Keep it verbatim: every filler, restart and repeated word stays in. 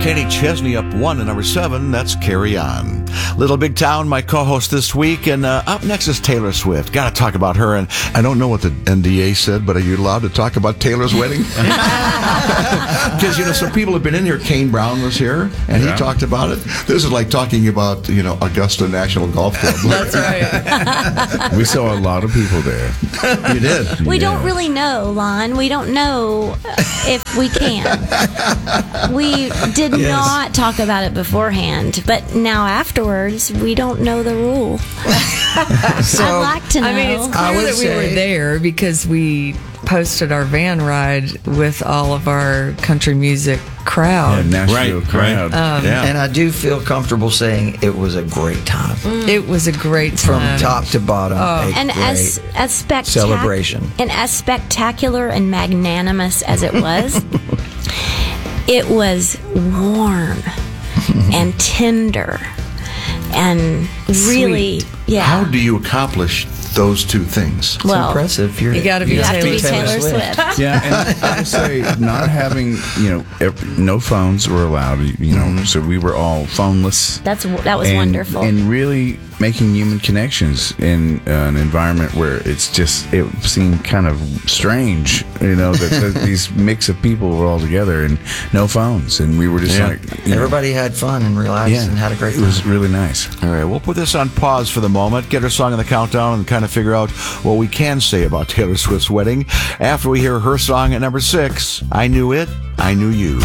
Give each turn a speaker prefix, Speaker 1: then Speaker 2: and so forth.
Speaker 1: Kenny Chesney up one to number seven. That's Carry On. Little Big Town, my co-host this week. And uh, up next is Taylor Swift. Got to talk about her. And I don't know what the N D A said, but are you allowed to talk about Taylor's wedding? Because, you know, some people have been in here. Kane Brown was here, and yeah. he talked about it. This is like talking about, you know, Augusta National Golf Club.
Speaker 2: That's right.
Speaker 3: We saw a lot of people there.
Speaker 1: You did.
Speaker 4: We
Speaker 3: Yeah.
Speaker 4: don't really know, Lon. We don't know if we can. We did
Speaker 1: Yes.
Speaker 4: not talk about it beforehand, but now afterwards, we don't know the rule.
Speaker 2: So,
Speaker 4: I'd like to know.
Speaker 2: I mean, it's
Speaker 5: I
Speaker 2: clear
Speaker 5: would
Speaker 2: that we
Speaker 5: say-
Speaker 2: were there because we posted our van ride with all of our country music crowd.
Speaker 3: Yeah, Nashville
Speaker 1: Right,
Speaker 3: crowd.
Speaker 2: Um,
Speaker 1: Yeah.
Speaker 5: And I do feel comfortable saying it was a great time.
Speaker 2: It was a great
Speaker 5: From
Speaker 2: time.
Speaker 5: top to bottom. a
Speaker 4: and
Speaker 5: great
Speaker 4: as as spectac-
Speaker 5: celebration.
Speaker 4: and as spectacular and magnanimous as it was, it was warm and tender and really, yeah.
Speaker 1: How do you accomplish those two things?
Speaker 5: It's
Speaker 4: well,
Speaker 5: impressive. You're,
Speaker 2: You gotta be
Speaker 4: you have to be
Speaker 2: Taylor
Speaker 4: Taylor
Speaker 5: Swift.
Speaker 4: Swift.
Speaker 3: Yeah, and I would say not having, you know, ev- no phones were allowed, you know, so we were all phoneless.
Speaker 4: That's that was
Speaker 3: and,
Speaker 4: wonderful.
Speaker 3: And really making human connections in uh, an environment where it's just, it seemed kind of strange, you know, that, that these mix of people were all together and no phones. And we were just
Speaker 1: Yeah.
Speaker 3: like, you know,
Speaker 5: Everybody had fun and relaxed
Speaker 3: yeah,
Speaker 5: and had a great
Speaker 3: it
Speaker 5: time.
Speaker 3: was really nice.
Speaker 1: All right, we'll put this on pause for the moment, get her song in the countdown, and kind of figure out what we can say about Taylor Swift's wedding after we hear her song at number six, I Knew It, I Knew You.